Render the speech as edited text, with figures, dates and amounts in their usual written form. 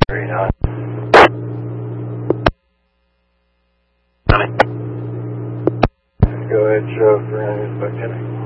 39. Go ahead, show for any by Jimmy.